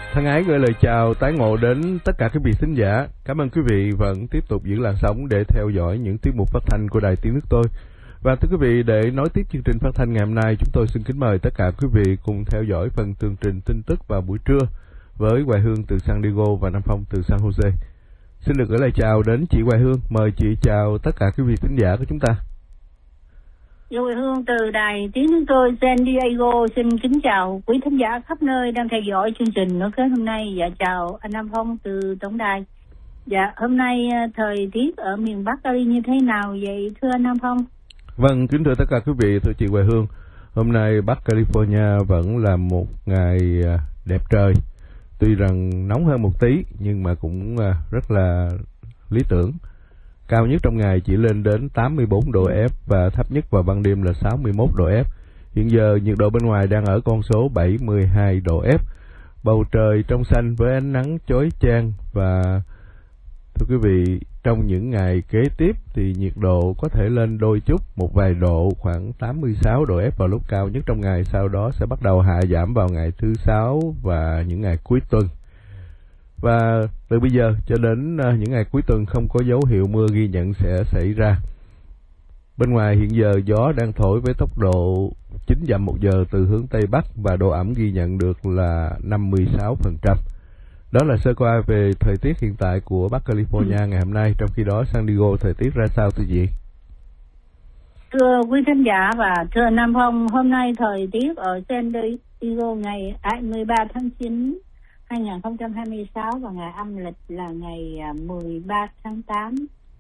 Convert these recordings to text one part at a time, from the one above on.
Thân ái gửi lời chào tái ngộ đến tất cả quý vị thính giả. Cảm ơn quý vị vẫn tiếp tục giữ làn sóng để theo dõi những tiết mục phát thanh của Đài Tiếng Nước Tôi. Và thưa quý vị, để nối tiếp chương trình phát thanh ngày hôm nay, chúng tôi xin kính mời tất cả quý vị cùng theo dõi phần tường trình tin tức vào buổi trưa với Hoài Hương từ San Diego và Nam Phong từ San Jose. Xin được gửi lời chào đến chị Hoài Hương. Mời chị chào tất cả quý vị thính giả của chúng ta. Hoài Hương từ Đài Tiếng Nước Tôi San Diego xin kính chào quý thính giả khắp nơi đang theo dõi chương trình nói kết hôm nay. Dạ chào anh Nam Phong từ tổng đài. Dạ hôm nay thời tiết ở miền Bắc Cali như thế nào vậy thưa anh Nam Phong? Vâng, kính thưa tất cả quý vị, thưa chị Hoài Hương. Hôm nay Bắc California vẫn là một ngày đẹp trời. Tuy rằng nóng hơn một tí nhưng mà cũng rất là lý tưởng. Cao nhất trong ngày chỉ lên đến 84 độ F và thấp nhất vào ban đêm là 61 độ F. Hiện giờ nhiệt độ bên ngoài đang ở con số 72 độ F. Bầu trời trong xanh với ánh nắng chói chang và thưa quý vị, trong những ngày kế tiếp thì nhiệt độ có thể lên đôi chút, một vài độ, khoảng 86 độ F vào lúc cao nhất trong ngày, sau đó sẽ bắt đầu hạ giảm vào ngày thứ Sáu và những ngày cuối tuần. Và từ bây giờ cho đến những ngày cuối tuần không có dấu hiệu mưa ghi nhận sẽ xảy ra. Bên ngoài hiện giờ gió đang thổi với tốc độ 9 dặm một giờ từ hướng Tây Bắc và độ ẩm ghi nhận được là 56%. Đó là sơ qua về thời tiết hiện tại của Bắc California ngày hôm nay. Trong khi đó San Diego thời tiết ra sao thưa chị? Thưa quý khán giả và thưa Nam Phong, hôm nay thời tiết ở San Diego ngày 13 tháng 9 2026 và ngày âm lịch là ngày 13 tháng 8.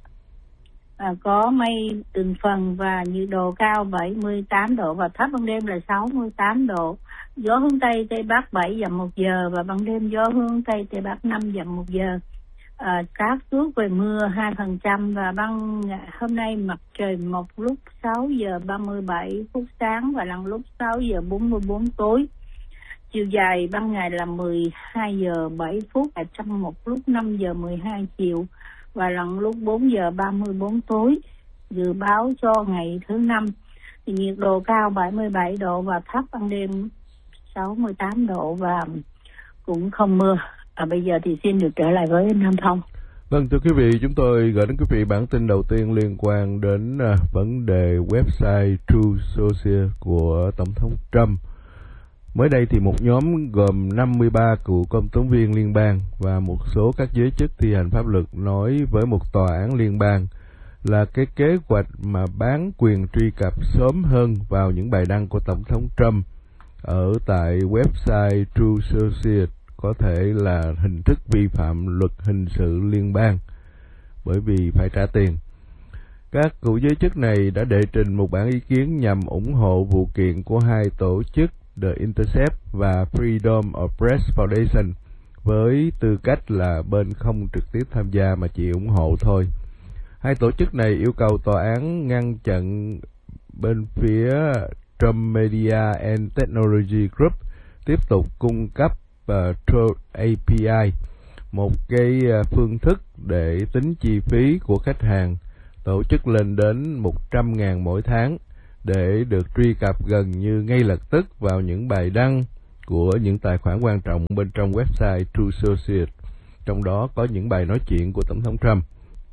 Có mây từng phần và nhiệt độ cao 78 độ và thấp ban đêm là 68 độ. Gió hướng Tây Tây Bắc 7 dặm một giờ và ban đêm gió hướng Tây Tây Bắc 5 dặm một giờ. Cát ước về mưa 2% và ban hôm nay mặt trời mọc lúc 6 giờ 37 phút sáng và lặn lúc 6 giờ 44 tối. Chiều dài ban ngày là 12 giờ 7 phút và trong một lúc 5 giờ 12 chiều và lặn lúc 4 giờ 34 tối. Dự báo cho ngày thứ Năm thì nhiệt độ cao 77 độ và thấp ban đêm 68 độ và cũng không mưa. Bây giờ thì xin được trở lại với Nam Thông. Vâng, thưa quý vị, chúng tôi gửi đến quý vị bản tin đầu tiên liên quan đến vấn đề website Truth Social của Tổng thống Trump. Mới đây thì một nhóm gồm 53 cựu công tố viên liên bang và một số các giới chức thi hành pháp luật nói với một tòa án liên bang là cái kế hoạch mà bán quyền truy cập sớm hơn vào những bài đăng của Tổng thống Trump ở tại website Truth Social có thể là hình thức vi phạm luật hình sự liên bang bởi vì phải trả tiền. Các cựu giới chức này đã đệ trình một bản ý kiến nhằm ủng hộ vụ kiện của hai tổ chức The Intercept và Freedom of Press Foundation với tư cách là bên không trực tiếp tham gia mà chỉ ủng hộ thôi. Hai tổ chức này yêu cầu tòa án ngăn chặn bên phía Trump Media and Technology Group tiếp tục cung cấp Truth API, một cái phương thức để tính chi phí của khách hàng tổ chức lên đến 100.000 mỗi tháng để được truy cập gần như ngay lập tức vào những bài đăng của những tài khoản quan trọng bên trong website Truth Social, trong đó có những bài nói chuyện của Tổng thống Trump.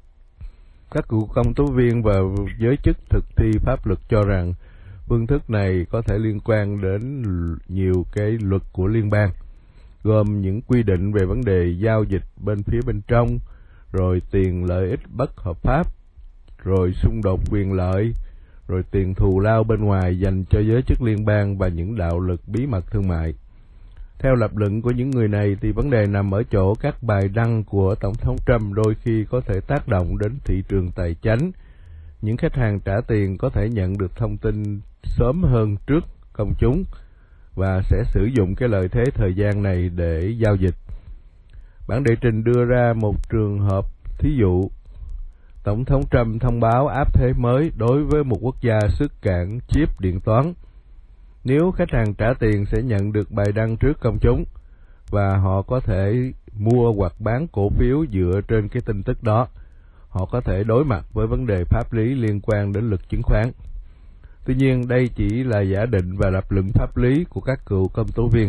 Các cựu công tố viên và giới chức thực thi pháp luật cho rằng phương thức này có thể liên quan đến nhiều cái luật của liên bang, gồm những quy định về vấn đề giao dịch bên phía bên trong, rồi tiền lợi ích bất hợp pháp, rồi xung đột quyền lợi, rồi tiền thù lao bên ngoài dành cho giới chức liên bang và những đạo luật bí mật thương mại. Theo lập luận của những người này thì vấn đề nằm ở chỗ các bài đăng của Tổng thống Trump đôi khi có thể tác động đến thị trường tài chánh. Những khách hàng trả tiền có thể nhận được thông tin sớm hơn trước công chúng và sẽ sử dụng cái lợi thế thời gian này để giao dịch. Bản đệ trình đưa ra một trường hợp thí dụ. Tổng thống Trump thông báo áp thuế mới đối với một quốc gia xuất cảng chip điện toán. Nếu khách hàng trả tiền sẽ nhận được bài đăng trước công chúng và họ có thể mua hoặc bán cổ phiếu dựa trên cái tin tức đó. Họ có thể đối mặt với vấn đề pháp lý liên quan đến luật chứng khoán. Tuy nhiên, đây chỉ là giả định và lập luận pháp lý của các cựu công tố viên,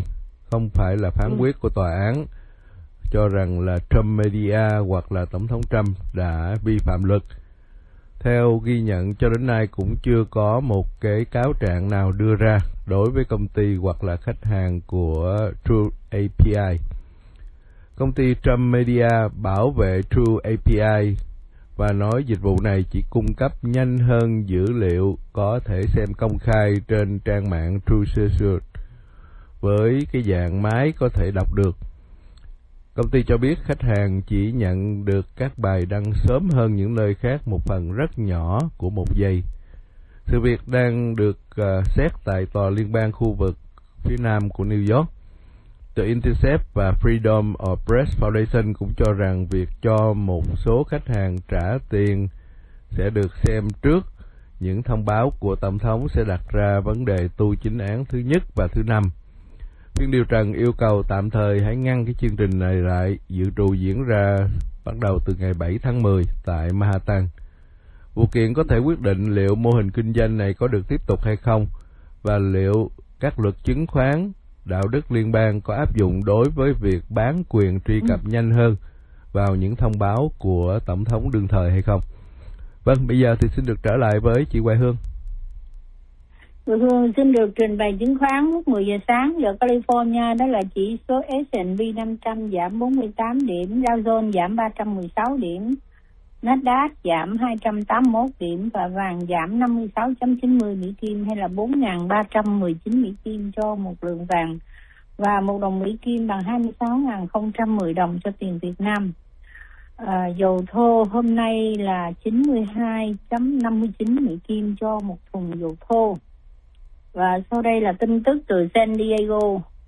không phải là phán quyết của tòa án cho rằng là Trump Media hoặc là Tổng thống Trump đã vi phạm luật. Theo ghi nhận cho đến nay cũng chưa có một cái cáo trạng nào đưa ra đối với công ty hoặc là khách hàng của True API. Công ty Trump Media bảo vệ True API và nói dịch vụ này chỉ cung cấp nhanh hơn dữ liệu có thể xem công khai trên trang mạng True Social với cái dạng máy có thể đọc được. Công ty cho biết khách hàng chỉ nhận được các bài đăng sớm hơn những nơi khác một phần rất nhỏ của một giây. Sự việc đang được xét tại tòa liên bang khu vực phía nam của New York. The Intercept và Freedom of Press Foundation cũng cho rằng việc cho một số khách hàng trả tiền sẽ được xem trước những thông báo của Tổng thống sẽ đặt ra vấn đề tu chính án thứ nhất và thứ năm. Phiên điều trần yêu cầu tạm thời hãy ngăn cái chương trình này lại, dự trù diễn ra bắt đầu từ ngày 7 tháng 10 tại Manhattan. Vụ kiện có thể quyết định liệu mô hình kinh doanh này có được tiếp tục hay không và liệu các luật chứng khoán, đạo đức liên bang có áp dụng đối với việc bán quyền truy cập nhanh hơn vào những thông báo của Tổng thống đương thời hay không. Vâng, bây giờ thì xin được trở lại với chị Hoài Hương. Chị Hương xin được trình bày chứng khoán lúc 10 giờ sáng giờ California, đó là chỉ số S&P 500 giảm 48 điểm, Dow Jones giảm 316 điểm, Nasdaq giảm 281 điểm và vàng giảm 56.90 Mỹ Kim hay là 4.319 Mỹ Kim cho một lượng vàng và một đồng Mỹ Kim bằng 26.010 đồng cho tiền Việt Nam. Dầu thô hôm nay là 92.59 Mỹ Kim cho một thùng dầu thô. Và sau đây là tin tức từ San Diego.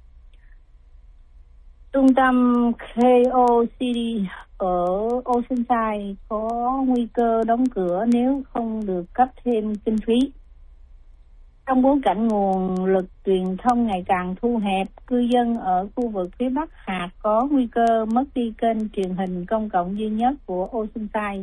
Trung tâm KOCD ở Oceanside có nguy cơ đóng cửa nếu không được cấp thêm kinh phí. Trong bối cảnh nguồn lực truyền thông ngày càng thu hẹp, cư dân ở khu vực phía Bắc hạt có nguy cơ mất đi kênh truyền hình công cộng duy nhất của Oceanside.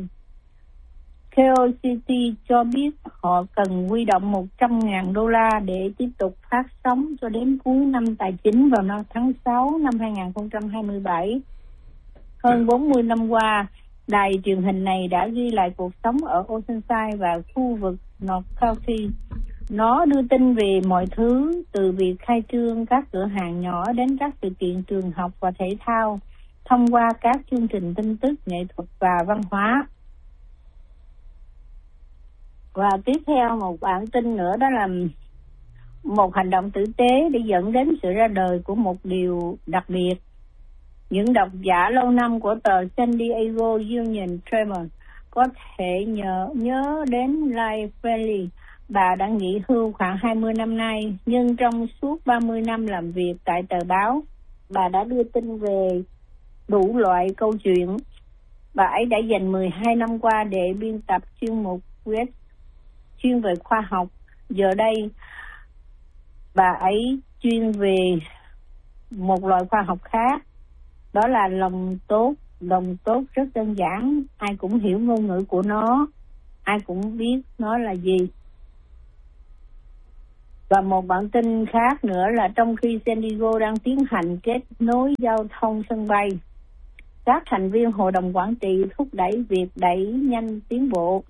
KOCD cho biết họ cần huy động $100,000 để tiếp tục phát sóng cho đến cuối năm tài chính vào năm tháng 6 năm 2027. Hơn 40 năm qua, đài truyền hình này đã ghi lại cuộc sống ở Oceanside và khu vực North County. Nó đưa tin về mọi thứ từ việc khai trương các cửa hàng nhỏ đến các sự kiện trường học và thể thao thông qua các chương trình tin tức, nghệ thuật và văn hóa. Và tiếp theo một bản tin nữa, đó là một hành động tử tế để dẫn đến sự ra đời của một điều đặc biệt. Những độc giả lâu năm của tờ San Diego Union Tremor có thể nhớ đến Live Bailey. Bà đã nghỉ hưu khoảng 20 năm nay, nhưng trong suốt 30 năm làm việc tại tờ báo, bà đã đưa tin về đủ loại câu chuyện. Bà ấy đã dành 12 năm qua để biên tập chuyên mục web chuyên về khoa học. Giờ đây, bà ấy chuyên về một loại khoa học khác, đó là lòng tốt. Lòng tốt rất đơn giản, ai cũng hiểu ngôn ngữ của nó, ai cũng biết nó là gì. Và một bản tin khác nữa là trong khi San Diego đang tiến hành kết nối giao thông sân bay, các thành viên hội đồng quản trị thúc đẩy việc đẩy nhanh tiến bộ.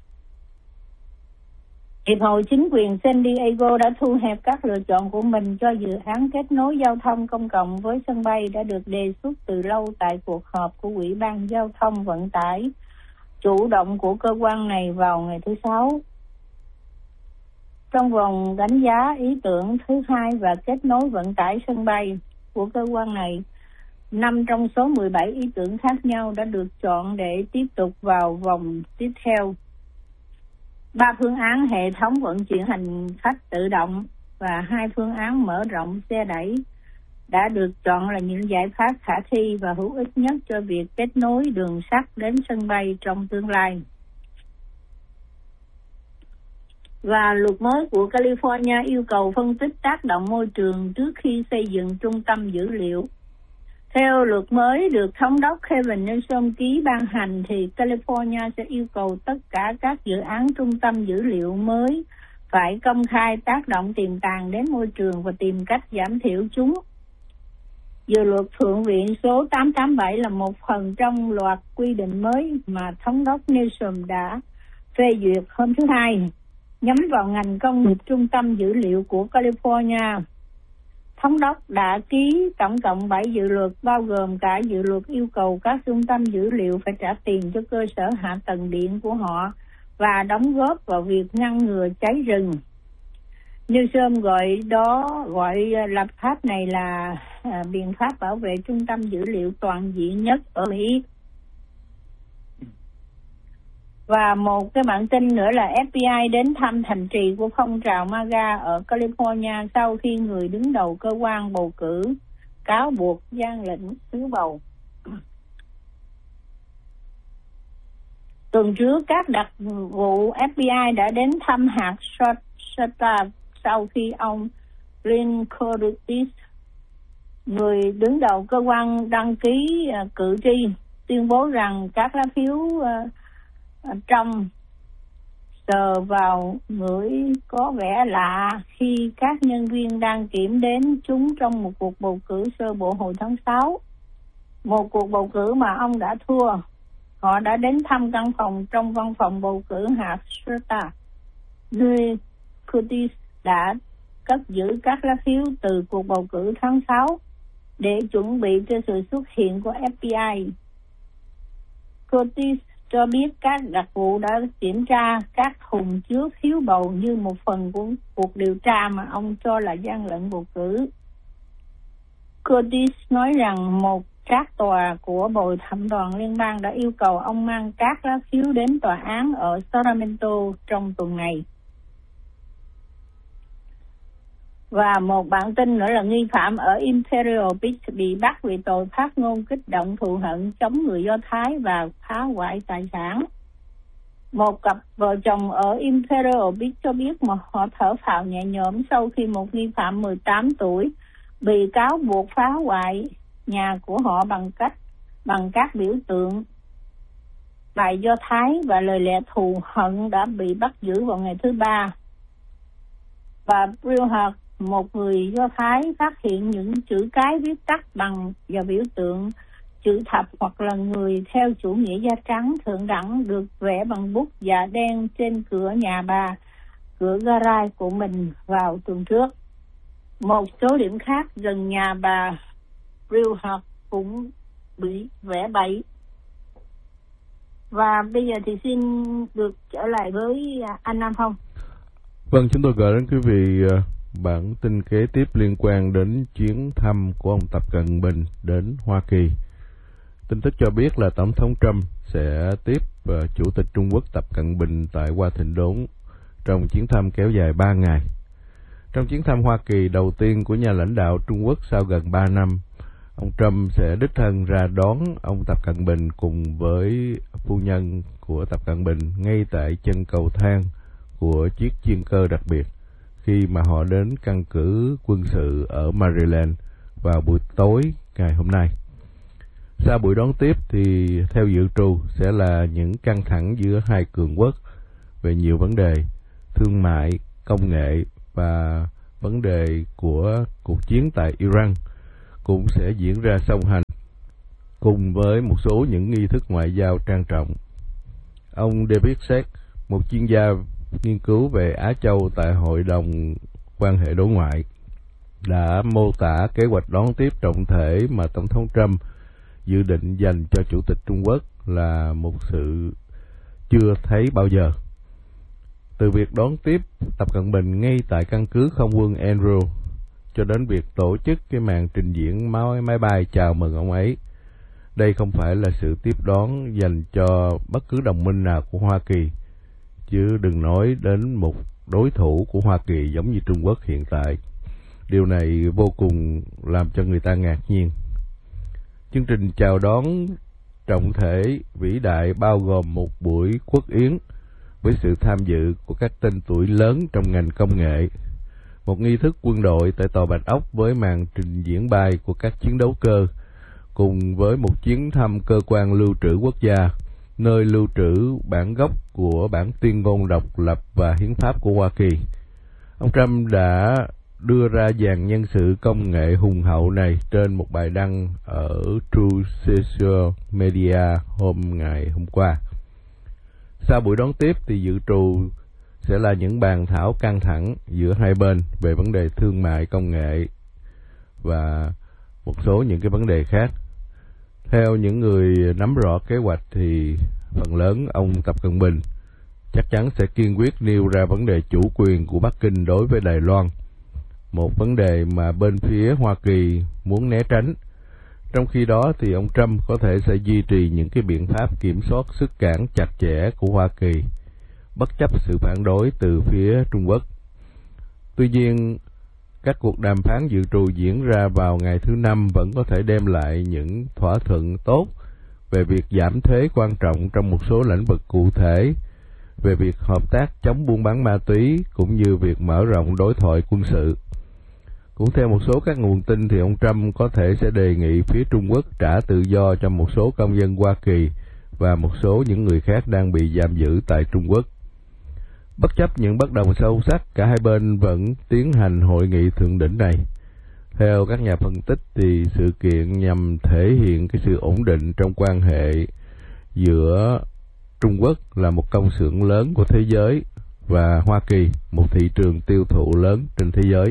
Hiệp hội chính quyền San Diego đã thu hẹp các lựa chọn của mình cho dự án kết nối giao thông công cộng với sân bay đã được đề xuất từ lâu tại cuộc họp của Ủy ban Giao thông Vận tải chủ động của cơ quan này vào ngày thứ Sáu. Trong vòng đánh giá ý tưởng thứ hai và kết nối vận tải sân bay của cơ quan này, 5 trong số 17 ý tưởng khác nhau đã được chọn để tiếp tục vào vòng tiếp theo. 3 phương án hệ thống vận chuyển hành khách tự động và 2 phương án mở rộng xe đẩy đã được chọn là những giải pháp khả thi và hữu ích nhất cho việc kết nối đường sắt đến sân bay trong tương lai. Và luật mới của California yêu cầu phân tích tác động môi trường trước khi xây dựng trung tâm dữ liệu. Theo luật mới được Thống đốc Kevin Newsom ký ban hành thì California sẽ yêu cầu tất cả các dự án trung tâm dữ liệu mới phải công khai tác động tiềm tàng đến môi trường và tìm cách giảm thiểu chúng. Dự luật Thượng viện số 887 là một phần trong loạt quy định mới mà Thống đốc Newsom đã phê duyệt hôm thứ Hai, nhắm vào ngành công nghiệp trung tâm dữ liệu của California. Thống đốc đã ký tổng cộng 7 dự luật, bao gồm cả dự luật yêu cầu các trung tâm dữ liệu phải trả tiền cho cơ sở hạ tầng điện của họ và đóng góp vào việc ngăn ngừa cháy rừng. Newsom gọi lập pháp này là biện pháp bảo vệ trung tâm dữ liệu toàn diện nhất ở Mỹ. Và một cái bản tin nữa là FBI đến thăm thành trì của phong trào MAGA ở California sau khi người đứng đầu cơ quan bầu cử cáo buộc gian lận phiếu bầu. Tuần trước, các đặc vụ FBI đã đến thăm hạt Shasta sau khi ông Lynn Curtis, người đứng đầu cơ quan đăng ký cử tri, tuyên bố rằng các lá phiếu trong sờ vào ngửi có vẻ lạ khi các nhân viên đang kiểm đếm chúng trong một cuộc bầu cử sơ bộ hồi tháng 6, một cuộc bầu cử mà ông đã thua. Họ đã đến thăm căn phòng trong văn phòng bầu cử hạt Shasta, nơi Curtis đã cất giữ các lá phiếu từ cuộc bầu cử tháng 6 để chuẩn bị cho sự xuất hiện của FBI. Curtis cho biết các đặc vụ đã kiểm tra các thùng chứa phiếu bầu như một phần của cuộc điều tra mà ông cho là gian lận bầu cử. Curtis nói rằng một trác tòa của bồi thẩm đoàn liên bang đã yêu cầu ông mang các lá phiếu đến tòa án ở Sacramento trong tuần này. Và một bản tin nữa là nghi phạm ở Imperial Beach bị bắt vì tội phát ngôn kích động thù hận chống người Do Thái và phá hoại tài sản. Một cặp vợ chồng ở Imperial Beach cho biết mà họ thở phào nhẹ nhõm sau khi một nghi phạm 18 tuổi bị cáo buộc phá hoại nhà của họ bằng các biểu tượng bài Do Thái và lời lẽ thù hận đã bị bắt giữ vào ngày thứ Ba. Bà Brillhart, một người Do Thái, phát hiện những chữ cái viết tắt bằng và biểu tượng chữ thập hoặc là người theo chủ nghĩa da trắng thượng đẳng được vẽ bằng bút dạ đen trên cửa nhà bà, cửa garage của mình vào tuần trước. Một số điểm khác gần nhà bà Brillhart cũng bị vẽ bậy. Và bây giờ thì xin được trở lại với anh Nam Phong. Vâng, chúng tôi gửi đến quý vị bản tin kế tiếp liên quan đến chuyến thăm của ông Tập Cận Bình đến Hoa Kỳ. Tin tức cho biết là Tổng thống Trump sẽ tiếp Chủ tịch Trung Quốc Tập Cận Bình tại Washington trong chuyến thăm kéo dài 3 ngày. Trong chuyến thăm Hoa Kỳ đầu tiên của nhà lãnh đạo Trung Quốc sau gần 3 năm, ông Trump sẽ đích thân ra đón ông Tập Cận Bình cùng với phu nhân của Tập Cận Bình ngay tại chân cầu thang của chiếc chuyên cơ đặc biệt khi mà họ đến căn cứ quân sự ở Maryland vào buổi tối ngày hôm nay. Sau buổi đón tiếp thì theo dự trù sẽ là những căng thẳng giữa hai cường quốc về nhiều vấn đề thương mại, công nghệ và vấn đề của cuộc chiến tại Iran cũng sẽ diễn ra song hành cùng với một số những nghi thức ngoại giao trang trọng. Ông David Sachs, một chuyên gia nghiên cứu về Á Châu tại Hội đồng quan hệ đối ngoại, đã mô tả kế hoạch đón tiếp trọng thể mà Tổng thống Trump dự định dành cho Chủ tịch Trung Quốc là một sự chưa thấy bao giờ. Từ việc đón tiếp Tập Cận Bình ngay tại căn cứ không quân Andrews cho đến việc tổ chức cái màn trình diễn máy bay chào mừng ông ấy. Đây không phải là sự tiếp đón dành cho bất cứ đồng minh nào của Hoa Kỳ, chứ đừng nói đến một đối thủ của Hoa Kỳ giống như Trung Quốc hiện tại. Điều này vô cùng làm cho người ta ngạc nhiên. Chương trình chào đón trọng thể vĩ đại bao gồm một buổi quốc yến với sự tham dự của các tên tuổi lớn trong ngành công nghệ, một nghi thức quân đội tại Tòa Bạch Ốc với màn trình diễn bay của các chiến đấu cơ, cùng với một chuyến thăm cơ quan lưu trữ quốc gia, nơi lưu trữ bản gốc của bản tuyên ngôn độc lập và hiến pháp của Hoa Kỳ. Ông Trump đã đưa ra dàn nhân sự công nghệ hùng hậu này trên một bài đăng ở True Social Media ngày hôm qua. Sau buổi đón tiếp thì dự trù sẽ là những bàn thảo căng thẳng giữa hai bên về vấn đề thương mại công nghệ và một số những cái vấn đề khác. Theo những người nắm rõ kế hoạch thì phần lớn ông Tập Cận Bình chắc chắn sẽ kiên quyết nêu ra vấn đề chủ quyền của Bắc Kinh đối với Đài Loan, một vấn đề mà bên phía Hoa Kỳ muốn né tránh. Trong khi đó thì ông Trump có thể sẽ duy trì những cái biện pháp kiểm soát sức cản chặt chẽ của Hoa Kỳ, bất chấp sự phản đối từ phía Trung Quốc. Tuy nhiên, các cuộc đàm phán dự trù diễn ra vào ngày thứ Năm vẫn có thể đem lại những thỏa thuận tốt về việc giảm thuế quan trọng trong một số lĩnh vực cụ thể, về việc hợp tác chống buôn bán ma túy cũng như việc mở rộng đối thoại quân sự. Cũng theo một số các nguồn tin thì ông Trump có thể sẽ đề nghị phía Trung Quốc trả tự do cho một số công dân Hoa Kỳ và một số những người khác đang bị giam giữ tại Trung Quốc. Bất chấp những bất đồng sâu sắc, cả hai bên vẫn tiến hành hội nghị thượng đỉnh này. Theo các nhà phân tích thì sự kiện nhằm thể hiện cái sự ổn định trong quan hệ giữa Trung Quốc là một công xưởng lớn của thế giới và Hoa Kỳ, một thị trường tiêu thụ lớn trên thế giới.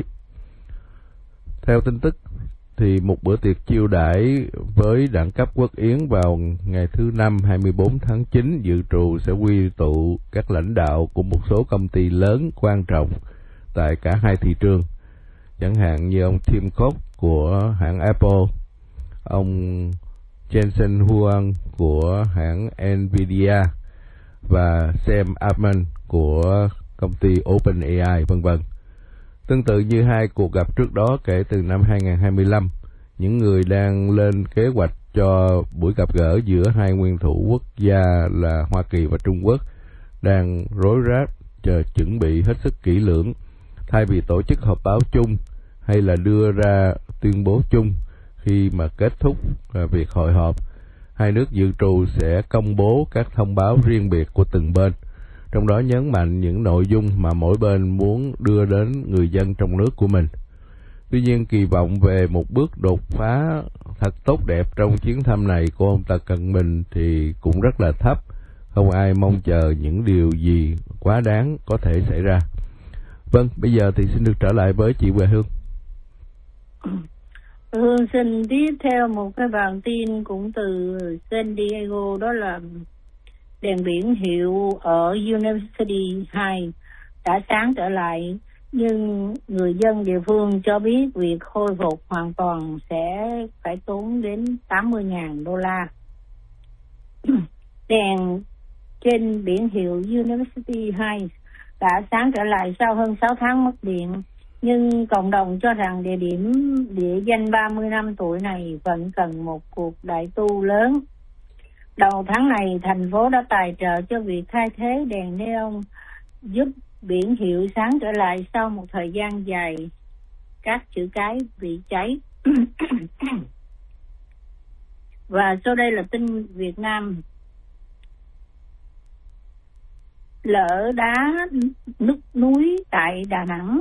Theo tin tức thì một bữa tiệc chiêu đãi với đẳng cấp quốc yến vào ngày thứ Năm 24 tháng 9 dự trù sẽ quy tụ các lãnh đạo của một số công ty lớn quan trọng tại cả hai thị trường, chẳng hạn như ông Tim Cook của hãng Apple, ông Jensen Huang của hãng Nvidia và Sam Altman của công ty OpenAI, vân vân. Tương tự như hai cuộc gặp trước đó kể từ năm 2025, những người đang lên kế hoạch cho buổi gặp gỡ giữa hai nguyên thủ quốc gia là Hoa Kỳ và Trung Quốc đang rối rát chờ chuẩn bị hết sức kỹ lưỡng, thay vì tổ chức họp báo chung hay là đưa ra tuyên bố chung. Khi mà kết thúc việc hội họp, hai nước dự trù sẽ công bố các thông báo riêng biệt của từng bên, trong đó nhấn mạnh những nội dung mà mỗi bên muốn đưa đến người dân trong nước của mình. Tuy nhiên, kỳ vọng về một bước đột phá thật tốt đẹp trong chuyến thăm này của ông Tập Cận Bình thì cũng rất là thấp. Không ai mong chờ những điều gì quá đáng có thể xảy ra. Vâng, bây giờ thì xin được trở lại với chị Huệ Hương. Hương xin tiếp theo một cái bản tin cũng từ San Diego, đó là đèn biển hiệu ở University 2 đã sáng trở lại, nhưng người dân địa phương cho biết việc khôi phục hoàn toàn sẽ phải tốn đến $80,000. Đèn trên biển hiệu University 2 đã sáng trở lại sau hơn 6 tháng mất điện, nhưng cộng đồng cho rằng địa danh 30 năm tuổi này vẫn cần một cuộc đại tu lớn. Đầu tháng này, thành phố đã tài trợ cho việc thay thế đèn neon, giúp biển hiệu sáng trở lại sau một thời gian dài các chữ cái bị cháy. Và sau đây là tin Việt Nam. Lở đá nứt núi tại Đà Nẵng.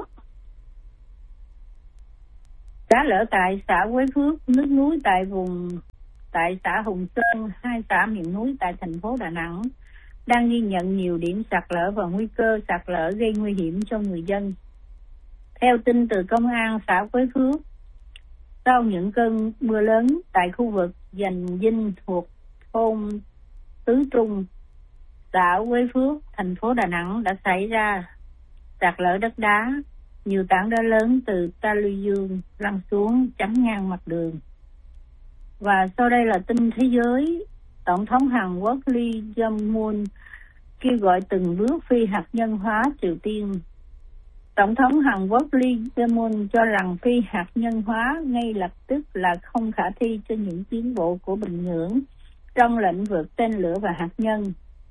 Đá lở tại xã Quế Phước, nứt núi tại xã Hùng Sơn, hai xã miền núi tại thành phố Đà Nẵng đang ghi nhận nhiều điểm sạt lở và nguy cơ sạt lở gây nguy hiểm cho người dân. Theo tin từ công an xã Quế Phước, sau những cơn mưa lớn tại khu vực Dành Dinh thuộc thôn Tứ Trung, xã Quế Phước, thành phố Đà Nẵng đã xảy ra sạt lở đất đá, nhiều tảng đá lớn từ ta luy dương lăn xuống chắn ngang mặt đường. Và sau đây là tin thế giới. Tổng thống Hàn Quốc Lee Jae-myung kêu gọi từng bước phi hạt nhân hóa Triều Tiên. Tổng thống Hàn Quốc Lee Jae-myung cho rằng phi hạt nhân hóa ngay lập tức là không khả thi cho những tiến bộ của Bình Nhưỡng trong lĩnh vực tên lửa và hạt nhân.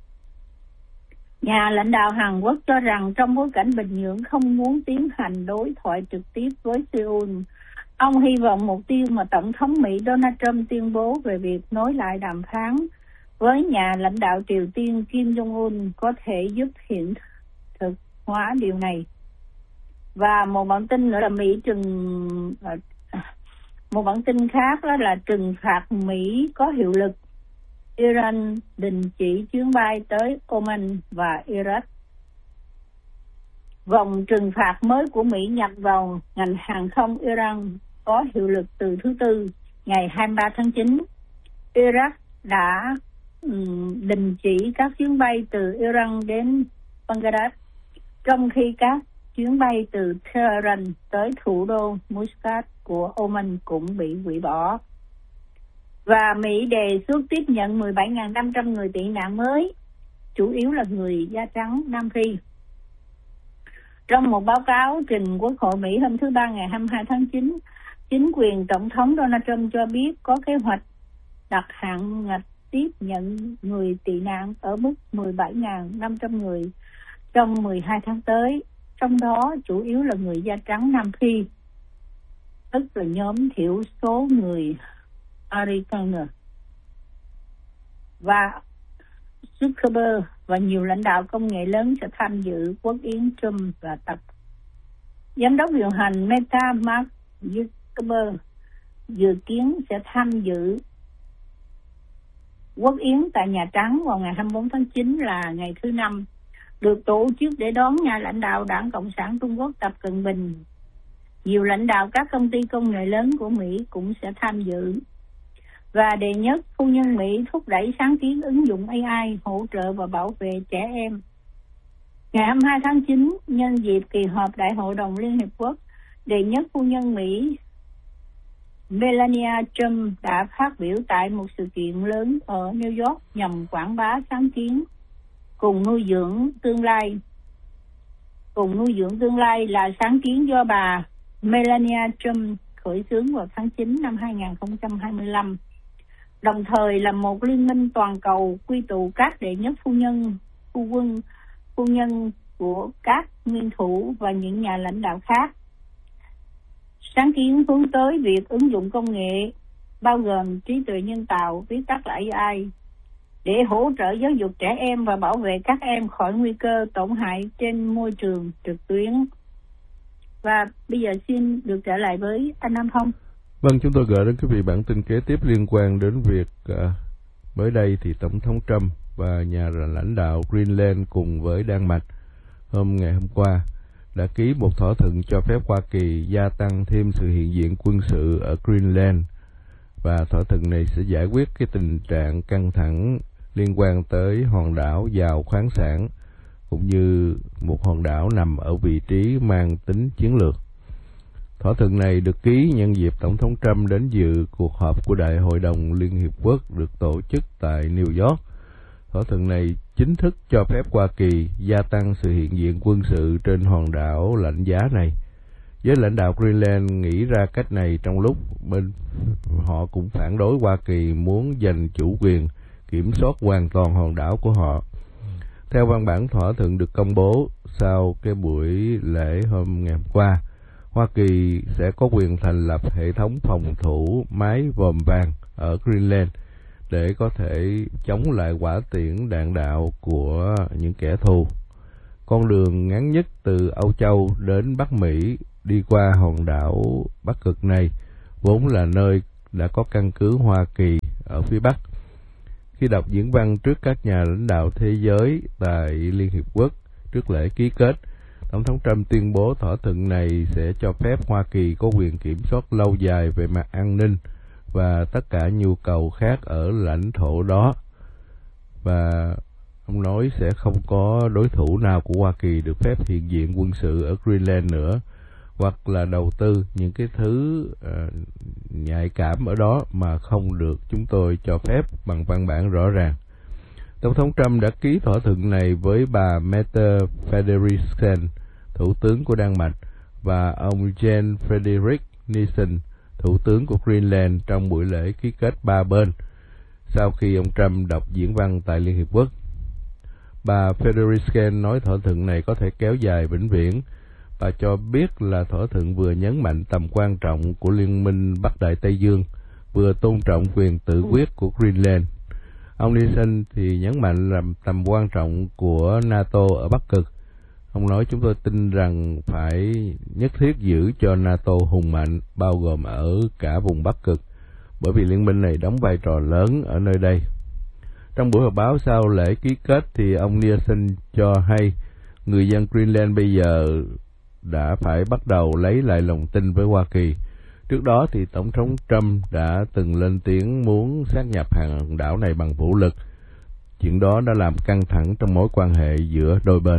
Nhà lãnh đạo Hàn Quốc cho rằng trong bối cảnh Bình Nhưỡng không muốn tiến hành đối thoại trực tiếp với Seoul, ông hy vọng mục tiêu mà Tổng thống Mỹ Donald Trump tuyên bố về việc nối lại đàm phán với nhà lãnh đạo Triều Tiên Kim Jong-un có thể giúp hiện thực hóa điều này. Và một bản tin nữa là một bản tin khác đó là trừng phạt Mỹ có hiệu lực. Iran đình chỉ chuyến bay tới Oman và Iraq. Vòng trừng phạt mới của Mỹ nhập vào ngành hàng không Iran có hiệu lực từ thứ Tư, ngày 23 tháng 9. Iraq đã đình chỉ các chuyến bay từ Iran đến Baghdad, trong khi các chuyến bay từ Tehran tới thủ đô Muscat của Oman cũng bị hủy bỏ. Và Mỹ đề xuất tiếp nhận 17.500 người tị nạn mới, chủ yếu là người da trắng Nam Phi. Trong một báo cáo trình Quốc hội Mỹ hôm thứ Ba ngày 22 tháng 9, chính quyền Tổng thống Donald Trump cho biết có kế hoạch đặt hạn ngạch tiếp nhận người tị nạn ở mức 17.500 người trong 12 tháng tới, trong đó chủ yếu là người da trắng Nam Phi, tức là nhóm thiểu số người Arikaner. Và Zuckerberg và nhiều lãnh đạo công nghệ lớn sẽ tham dự quốc yến Trump và Tập. Giám đốc điều hành Meta Mark Zuckerberg dự kiến sẽ tham dự quốc yến tại Nhà Trắng vào ngày 24 tháng 9 là ngày thứ Năm, được tổ chức để đón nhà lãnh đạo Đảng Cộng sản Trung Quốc Tập Cận Bình. Nhiều lãnh đạo các công ty công nghệ lớn của Mỹ cũng sẽ tham dự. Và đệ nhất phu nhân Mỹ thúc đẩy sáng kiến ứng dụng AI hỗ trợ và bảo vệ trẻ em. Ngày 22 tháng 9, nhân dịp kỳ họp Đại hội đồng Liên Hiệp Quốc, đệ nhất phu nhân Mỹ Melania Trump đã phát biểu tại một sự kiện lớn ở New York nhằm quảng bá sáng kiến cùng nuôi dưỡng tương lai là sáng kiến do bà Melania Trump khởi xướng vào tháng 9 năm 2025, đồng thời là một liên minh toàn cầu quy tụ các đệ nhất phu nhân của các nguyên thủ và những nhà lãnh đạo khác. Sáng kiến hướng tới việc ứng dụng công nghệ bao gồm trí tuệ nhân tạo, viết tắt là AI, để hỗ trợ giáo dục trẻ em và bảo vệ các em khỏi nguy cơ tổn hại trên môi trường trực tuyến. Và bây giờ xin được trở lại với anh Nam Phong. Vâng, chúng tôi gửi đến quý vị bản tin kế tiếp liên quan đến việc mới đây thì Tổng thống Trump và nhà lãnh đạo Greenland cùng với Đan Mạch ngày hôm qua đã ký một thỏa thuận cho phép Hoa Kỳ gia tăng thêm sự hiện diện quân sự ở Greenland, và thỏa thuận này sẽ giải quyết cái tình trạng căng thẳng liên quan tới hòn đảo giàu khoáng sản cũng như một hòn đảo nằm ở vị trí mang tính chiến lược. Thỏa thuận này được ký nhân dịp Tổng thống Trump đến dự cuộc họp của Đại hội đồng Liên Hiệp Quốc được tổ chức tại New York. Thỏa thuận này chính thức cho phép Hoa Kỳ gia tăng sự hiện diện quân sự trên hòn đảo lạnh giá này. Giới lãnh đạo Greenland nghĩ ra cách này trong lúc bên họ cũng phản đối Hoa Kỳ muốn giành chủ quyền kiểm soát hoàn toàn hòn đảo của họ. Theo văn bản thỏa thuận được công bố sau cái buổi lễ hôm ngày hôm qua, Hoa Kỳ sẽ có quyền thành lập hệ thống phòng thủ mái vòm vàng ở Greenland để có thể chống lại hỏa tiễn đạn đạo của những kẻ thù. Con đường ngắn nhất từ Âu Châu đến Bắc Mỹ đi qua hòn đảo Bắc Cực này vốn là nơi đã có căn cứ Hoa Kỳ ở phía Bắc. Khi đọc diễn văn trước các nhà lãnh đạo thế giới tại Liên Hiệp Quốc trước lễ ký kết, Tổng thống Trump tuyên bố thỏa thuận này sẽ cho phép Hoa Kỳ có quyền kiểm soát lâu dài về mặt an ninh và tất cả nhu cầu khác ở lãnh thổ đó. Và ông nói sẽ không có đối thủ nào của Hoa Kỳ được phép hiện diện quân sự ở Greenland nữa, hoặc là đầu tư những cái thứ nhạy cảm ở đó mà không được chúng tôi cho phép bằng văn bản rõ ràng. Tổng thống Trump đã ký thỏa thuận này với bà Mette Frederiksen, thủ tướng của Đan Mạch, và ông Jens Frederik Nielsen, thủ tướng của Greenland trong buổi lễ ký kết ba bên, sau khi ông Trump đọc diễn văn tại Liên Hiệp Quốc. Bà Frederiksen nói thỏa thuận này có thể kéo dài vĩnh viễn. Bà cho biết là thỏa thuận vừa nhấn mạnh tầm quan trọng của Liên minh Bắc Đại Tây Dương, vừa tôn trọng quyền tự quyết của Greenland. Ông Nielsen thì nhấn mạnh tầm quan trọng của NATO ở Bắc Cực. Ông nói chúng tôi tin rằng phải nhất thiết giữ cho NATO hùng mạnh, bao gồm ở cả vùng Bắc Cực, bởi vì liên minh này đóng vai trò lớn ở nơi đây. Trong buổi họp báo sau lễ ký kết thì ông Nielsen cho hay người dân Greenland bây giờ đã phải bắt đầu lấy lại lòng tin với Hoa Kỳ. Trước đó thì Tổng thống Trump đã từng lên tiếng muốn sát nhập hòn đảo này bằng vũ lực. Chuyện đó đã làm căng thẳng trong mối quan hệ giữa đôi bên.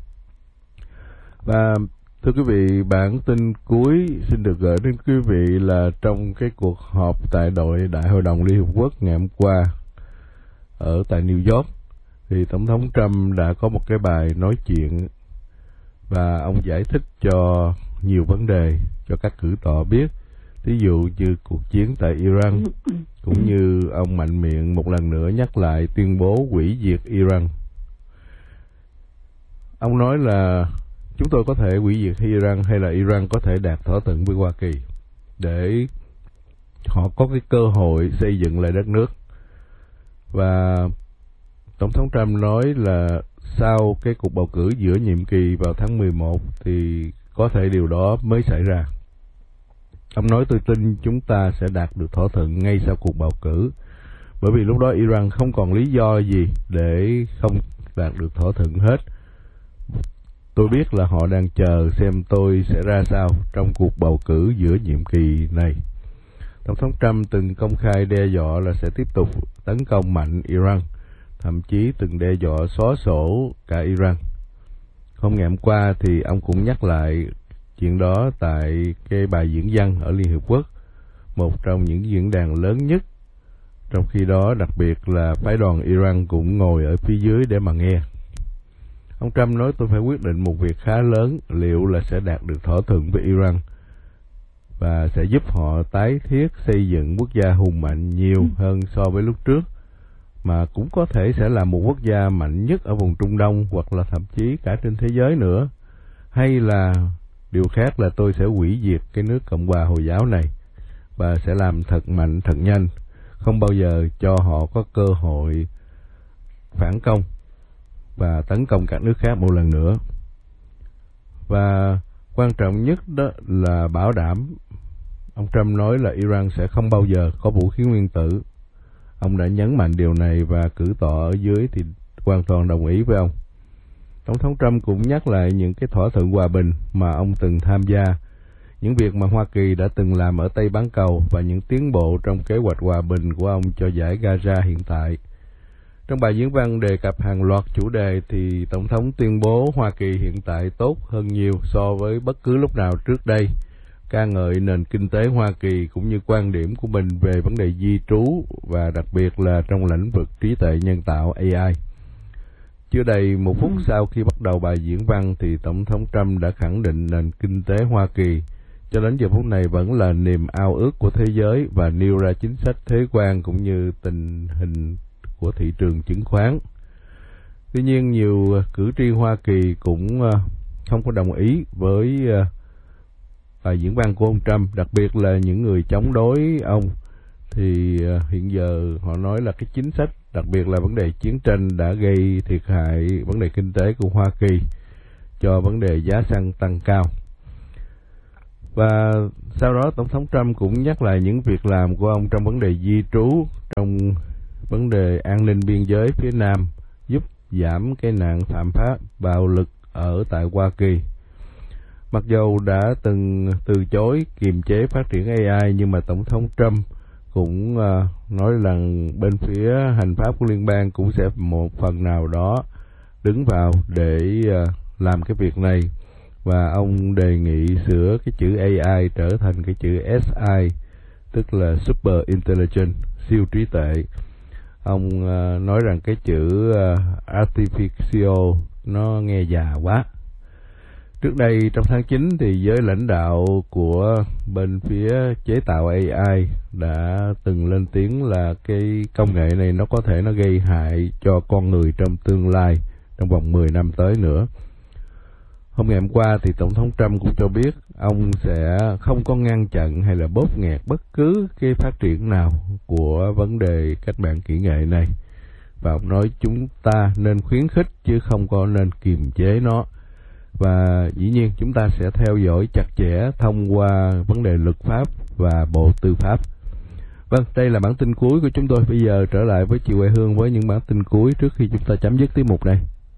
Và thưa quý vị, bản tin cuối xin được gửi đến quý vị là trong cái cuộc họp tại Đại hội đồng Liên Hợp Quốc ngày hôm qua ở tại New York, thì Tổng thống Trump đã có một cái bài nói chuyện và ông giải thích cho nhiều vấn đề cho các cử tọa biết, ví dụ như cuộc chiến tại Iran, cũng như ông mạnh miệng một lần nữa nhắc lại tuyên bố hủy diệt Iran. Ông nói là chúng tôi có thể hủy diệt Iran hay là Iran có thể đạt thỏa thuận với Hoa Kỳ để họ có cái cơ hội xây dựng lại đất nước. Và Tổng thống Trump nói là sau cái cuộc bầu cử giữa nhiệm kỳ vào tháng 11 thì có thể điều đó mới xảy ra. Ông nói tôi tin chúng ta sẽ đạt được thỏa thuận ngay sau cuộc bầu cử, bởi vì lúc đó Iran không còn lý do gì để không đạt được thỏa thuận hết. Tôi biết là họ đang chờ xem tôi sẽ ra sao trong cuộc bầu cử giữa nhiệm kỳ này. Tổng thống Trump từng công khai đe dọa là sẽ tiếp tục tấn công mạnh Iran, thậm chí từng đe dọa xóa sổ cả Iran. Hôm ngày hôm qua thì ông cũng nhắc lại chuyện đó tại cái bài diễn văn ở Liên Hợp Quốc, một trong những diễn đàn lớn nhất. Trong khi đó, đặc biệt là phái đoàn Iran cũng ngồi ở phía dưới để mà nghe. Ông Trump nói tôi phải quyết định một việc khá lớn, liệu là sẽ đạt được thỏa thuận với Iran và sẽ giúp họ tái thiết xây dựng quốc gia hùng mạnh nhiều hơn so với lúc trước, mà cũng có thể sẽ là một quốc gia mạnh nhất ở vùng Trung Đông hoặc là thậm chí cả trên thế giới nữa. Hay là điều khác là tôi sẽ hủy diệt cái nước Cộng hòa Hồi giáo này và sẽ làm thật mạnh, thật nhanh, không bao giờ cho họ có cơ hội phản công và tấn công các nước khác một lần nữa. Và quan trọng nhất đó là bảo đảm, ông Trump nói là Iran sẽ không bao giờ có vũ khí nguyên tử. Ông đã nhấn mạnh điều này và cử tọa ở dưới thì hoàn toàn đồng ý với ông. Tổng thống Trump cũng nhắc lại những cái thỏa thuận hòa bình mà ông từng tham gia, những việc mà Hoa Kỳ đã từng làm ở Tây Bán Cầu và những tiến bộ trong kế hoạch hòa bình của ông cho giải Gaza hiện tại. Trong bài diễn văn đề cập hàng loạt chủ đề thì Tổng thống tuyên bố Hoa Kỳ hiện tại tốt hơn nhiều so với bất cứ lúc nào trước đây, ca ngợi nền kinh tế Hoa Kỳ cũng như quan điểm của mình về vấn đề di trú và đặc biệt là trong lĩnh vực trí tuệ nhân tạo AI. Chưa đầy một phút sau khi bắt đầu bài diễn văn thì Tổng thống Trump đã khẳng định nền kinh tế Hoa Kỳ cho đến giờ phút này vẫn là niềm ao ước của thế giới và nêu ra chính sách thuế quan cũng như tình hình của thị trường chứng khoán. Tuy nhiên, nhiều cử tri Hoa Kỳ cũng không có đồng ý với bài diễn văn của ông Trump, đặc biệt là những người chống đối ông. Thì hiện giờ họ nói là cái chính sách, đặc biệt là vấn đề chiến tranh đã gây thiệt hại vấn đề kinh tế của Hoa Kỳ cho vấn đề giá xăng tăng cao. Và sau đó Tổng thống Trump cũng nhắc lại những việc làm của ông trong vấn đề di trú, trong vấn đề an ninh biên giới phía Nam, giúp giảm cái nạn phạm pháp bạo lực ở tại Hoa Kỳ. Mặc dầu đã từng từ chối kiềm chế phát triển AI, nhưng mà Tổng thống Trump cũng nói rằng bên phía hành pháp của liên bang cũng sẽ một phần nào đó đứng vào để làm cái việc này. Và ông đề nghị sửa cái chữ AI trở thành cái chữ SI, tức là Super Intelligent, siêu trí tuệ. Ông nói rằng cái chữ Artificial nó nghe già quá. Trước đây trong tháng 9 thì giới lãnh đạo của bên phía chế tạo AI đã từng lên tiếng là cái công nghệ này nó có thể nó gây hại cho con người trong tương lai, trong vòng 10 năm tới nữa. Hôm ngày hôm qua thì Tổng thống Trump cũng cho biết ông sẽ không có ngăn chặn hay là bóp nghẹt bất cứ cái phát triển nào của vấn đề cách mạng kỹ nghệ này. Và ông nói chúng ta nên khuyến khích chứ không có nên kiềm chế nó. Và dĩ nhiên chúng ta sẽ theo dõi chặt chẽ thông qua vấn đề luật pháp và Bộ Tư pháp. Vâng, đây là bản tin cuối của chúng tôi. Bây giờ trở lại với chị Huệ Hương với những bản tin cuối trước khi chúng ta chấm dứt tiết mục này.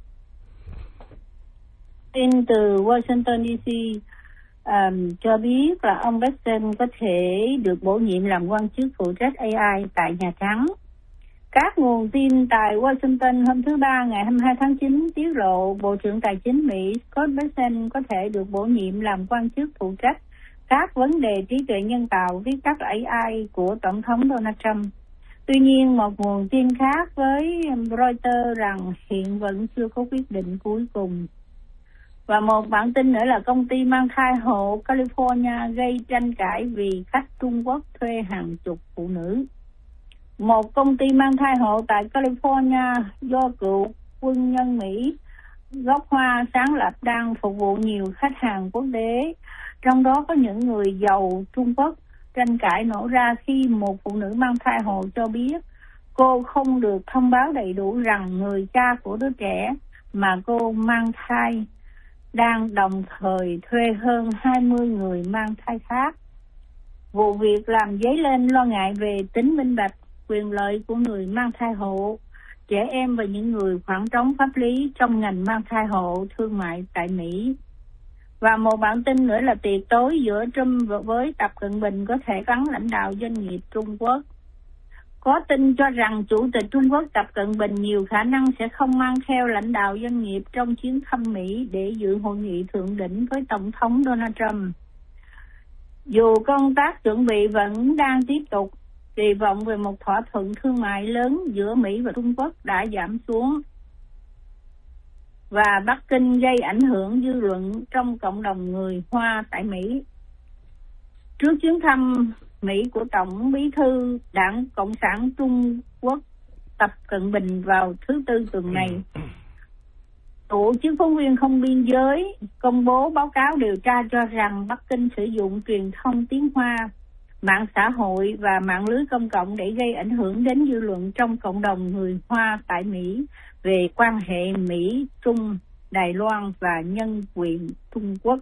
Tin từ Washington DC cho biết là ông Biden có thể được bổ nhiệm làm quan chức phụ trách AI tại Nhà Trắng. Các nguồn tin tại Washington hôm thứ Ba ngày 22 tháng 9 tiết lộ Bộ trưởng Tài chính Mỹ Scott Bessent có thể được bổ nhiệm làm quan chức phụ trách các vấn đề trí tuệ nhân tạo, viết tắt AI của Tổng thống Donald Trump. Tuy nhiên, một nguồn tin khác với Reuters rằng hiện vẫn chưa có quyết định cuối cùng. Và một bản tin nữa là công ty mang thai hộ California gây tranh cãi vì khách Trung Quốc thuê hàng chục phụ nữ. Một công ty mang thai hộ tại California do cựu quân nhân Mỹ gốc Hoa sáng lập đang phục vụ nhiều khách hàng quốc tế, trong đó có những người giàu Trung Quốc. Tranh cãi nổ ra khi một phụ nữ mang thai hộ cho biết cô không được thông báo đầy đủ rằng người cha của đứa trẻ mà cô mang thai đang đồng thời thuê hơn 20 người mang thai khác. Vụ việc làm dấy lên lo ngại về tính minh bạch, quyền lợi của người mang thai hộ, trẻ em và những người khoảng trống pháp lý trong ngành mang thai hộ thương mại tại Mỹ. Và một bản tin nữa là tiệc tối giữa Trump với Tập Cận Bình có thể gắn lãnh đạo doanh nghiệp Trung Quốc. Có tin cho rằng Chủ tịch Trung Quốc Tập Cận Bình nhiều khả năng sẽ không mang theo lãnh đạo doanh nghiệp trong chuyến thăm Mỹ để dự hội nghị thượng đỉnh với Tổng thống Donald Trump. Dù công tác chuẩn bị vẫn đang tiếp tục, kỳ vọng về một thỏa thuận thương mại lớn giữa Mỹ và Trung Quốc đã giảm xuống. Và Bắc Kinh gây ảnh hưởng dư luận trong cộng đồng người Hoa tại Mỹ. Trước chuyến thăm Mỹ của Tổng bí thư Đảng Cộng sản Trung Quốc Tập Cận Bình vào thứ Tư tuần này, Tổ chức phóng viên không biên giới công bố báo cáo điều tra cho rằng Bắc Kinh sử dụng truyền thông tiếng Hoa, mạng xã hội và mạng lưới công cộng để gây ảnh hưởng đến dư luận trong cộng đồng người Hoa tại Mỹ về quan hệ Mỹ-Trung, Đài Loan và nhân quyền Trung Quốc.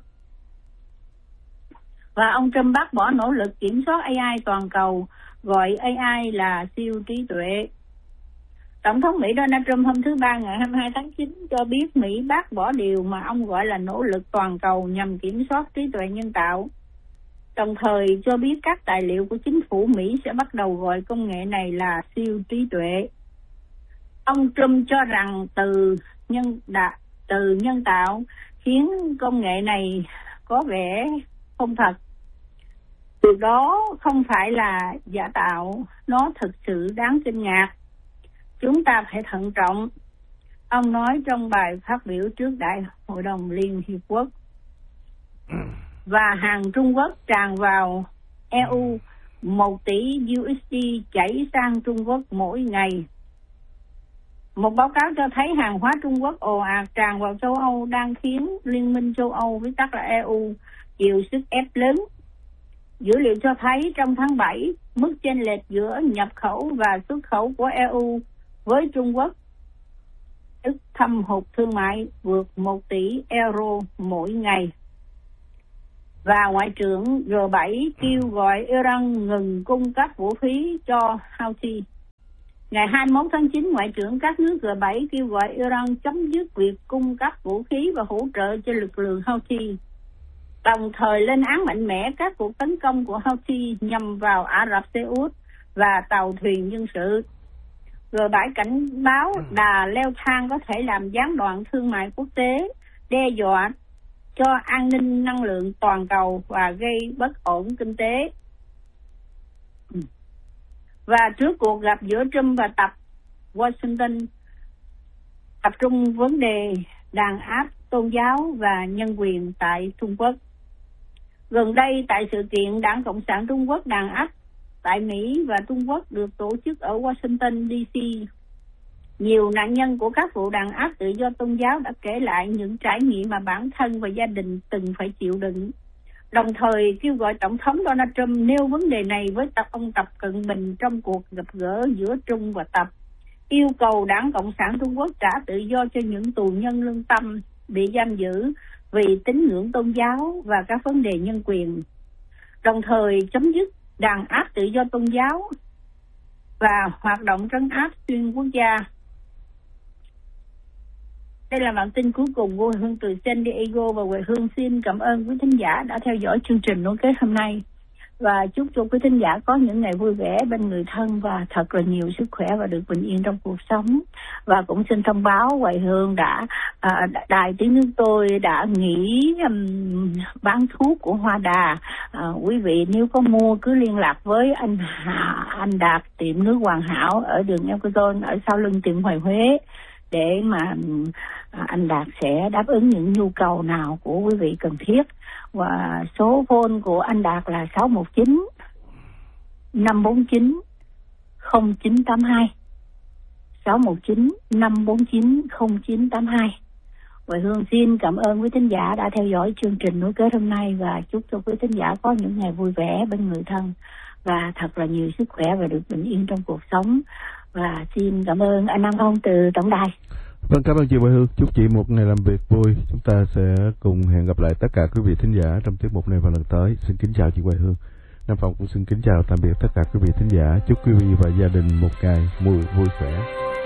Và ông Trump bác bỏ nỗ lực kiểm soát AI toàn cầu, gọi AI là siêu trí tuệ. Tổng thống Mỹ Donald Trump hôm thứ Ba ngày 22 tháng 9 cho biết Mỹ bác bỏ điều mà ông gọi là nỗ lực toàn cầu nhằm kiểm soát trí tuệ nhân tạo. Đồng thời cho biết các tài liệu của chính phủ Mỹ sẽ bắt đầu gọi công nghệ này là siêu trí tuệ. Ông Trump cho rằng từ nhân tạo khiến công nghệ này có vẻ không thật. Điều đó không phải là giả tạo, nó thực sự đáng kinh ngạc. Chúng ta phải thận trọng, ông nói trong bài phát biểu trước Đại hội đồng Liên Hiệp Quốc. Và hàng Trung Quốc tràn vào EU, 1 tỷ USD chảy sang Trung Quốc mỗi ngày. Một báo cáo cho thấy hàng hóa Trung Quốc ồ ạt tràn vào châu Âu đang khiến Liên minh châu Âu, viết tắt là EU, chịu sức ép lớn. Dữ liệu cho thấy trong tháng 7, mức chênh lệch giữa nhập khẩu và xuất khẩu của EU với Trung Quốc, tức thâm hụt thương mại vượt 1 tỷ euro mỗi ngày. Và Ngoại trưởng G7 kêu gọi Iran ngừng cung cấp vũ khí cho Houthi. Ngày 21 tháng 9, Ngoại trưởng các nước G7 kêu gọi Iran chấm dứt việc cung cấp vũ khí và hỗ trợ cho lực lượng Houthi, đồng thời lên án mạnh mẽ các cuộc tấn công của Houthi nhằm vào Ả Rập Xê Út và tàu thuyền dân sự. G7 cảnh báo đà leo thang có thể làm gián đoạn thương mại quốc tế, đe dọa cho an ninh năng lượng toàn cầu và gây bất ổn kinh tế. Và trước cuộc gặp giữa Trump và Tập, Washington tập trung vấn đề đàn áp tôn giáo và nhân quyền tại Trung Quốc. Gần đây, tại sự kiện Đảng Cộng sản Trung Quốc đàn áp tại Mỹ và Trung Quốc được tổ chức ở Washington DC, nhiều nạn nhân của các vụ đàn áp tự do tôn giáo đã kể lại những trải nghiệm mà bản thân và gia đình từng phải chịu đựng, đồng thời kêu gọi Tổng thống Donald Trump nêu vấn đề này với ông Tập Cận Bình trong cuộc gặp gỡ giữa Trung và Tập, yêu cầu Đảng Cộng sản Trung Quốc trả tự do cho những tù nhân lương tâm bị giam giữ vì tín ngưỡng tôn giáo và các vấn đề nhân quyền, đồng thời chấm dứt đàn áp tự do tôn giáo và hoạt động trấn áp xuyên quốc gia. Đây là bản tin cuối cùng của Hương từ San Diego, và Huệ Hương xin cảm ơn quý thính giả đã theo dõi chương trình nối kết hôm nay, và chúc cho quý thính giả có những ngày vui vẻ bên người thân và thật là nhiều sức khỏe và được bình yên trong cuộc sống. Và cũng xin thông báo Huệ Hương đài tiếng nước tôi đã nghỉ bán thuốc của Hoa Đà. Quý vị nếu có mua cứ liên lạc với anh Đạt tiệm nước Hoàn Hảo ở đường Elkazon ở sau lưng tiệm Hoài Huế, để mà anh Đạt sẽ đáp ứng những nhu cầu nào của quý vị cần thiết. Và số phone của anh Đạt là 619 549 0982, 619 549 0982. Huệ Hương xin cảm ơn quý thính giả đã theo dõi chương trình nối kết hôm nay, và chúc cho quý thính giả có những ngày vui vẻ bên người thân và thật là nhiều sức khỏe và được bình yên trong cuộc sống. Và xin cảm ơn anh Nam Phong từ tổng đài. Vâng, cảm ơn chị Huệ Hương. Chúc chị một ngày làm việc vui. Chúng ta sẽ cùng hẹn gặp lại tất cả quý vị thính giả trong tiết mục này vào lần tới. Xin kính chào chị Huệ Hương. Nam Phong cũng xin kính chào tạm biệt tất cả quý vị thính giả. Chúc quý vị và gia đình một ngày vui khỏe.